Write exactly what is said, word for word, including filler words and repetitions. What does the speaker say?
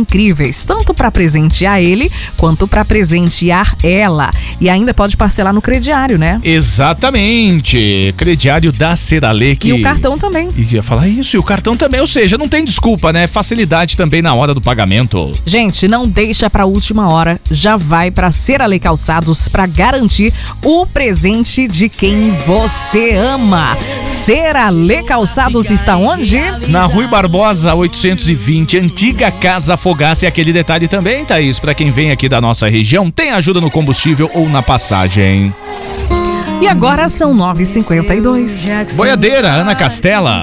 incríveis, tanto para presentear ele quanto para presentear ela. E ainda pode parcelar no crediário, né? Exatamente. Crediário da Ceralec. E o cartão também. E ia falar isso, e o cartão também, ou seja, não tem desculpa, né? Facilidade também na hora do pagamento. Gente, não deixa pra última hora, já vai pra Ceralec Calçados pra garantir o presente de quem você ama. Ceralec Calçados está onde? Na Rui Barbosa, oitocentos e vinte, antiga Casa Fogaça. E aquele detalhe também, Thaís, pra quem vem aqui da nossa região, tem ajuda no combustível ou na passagem. E agora são nove e cinquenta e dois. Boiadeira, Ana Castela.